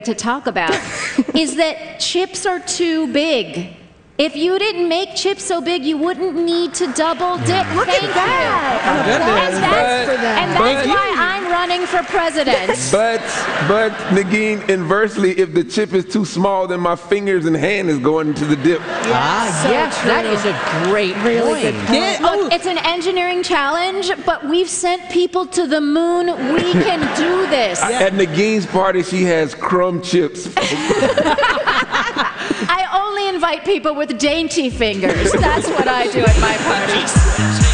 to talk about is that chips are too big. If you didn't make chips so big, you wouldn't need to double dip. Look at that. And that's why I'm running for president. But Negin, inversely, if the chip is too small, then my fingers and hand is going into the dip. That is a great point. Look, it's an engineering challenge, but we've sent people to the moon. We can do this. At Negin's party, she has crumb chips. I only invite people with dainty fingers. That's what I do at my parties.